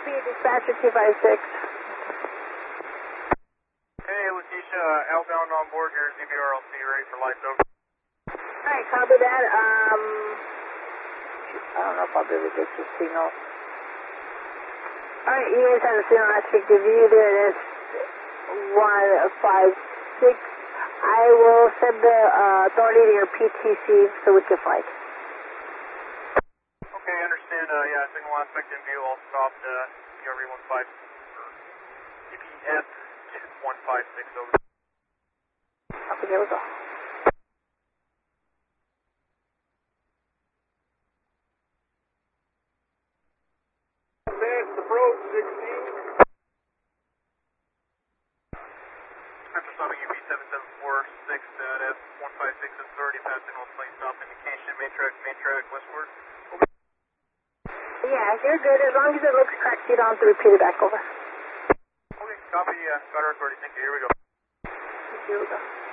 Copy, dispatcher 256. Hey, Letitia, outbound on board your ZBRLC, ready for lights over. Alright, copy that. I don't know if I'll be able to get your signal. Alright, you guys have a signal aspect of you. There it is. 156. I will send the authority to your PTC so we can fight. Okay, understand. Yeah, signal aspect in view. I'll stop the PRV 15 CPF 156 over. Okay, here we go. Advance approach 16. After stopping UP 7746 at F156 and 30, passing on plane stop indication, main track westward. Over. Yeah, you're good. As long as it looks correct, you don't have to repeat it back over. Okay, copy. Got our authority. Thank you. Here we go. Here we go.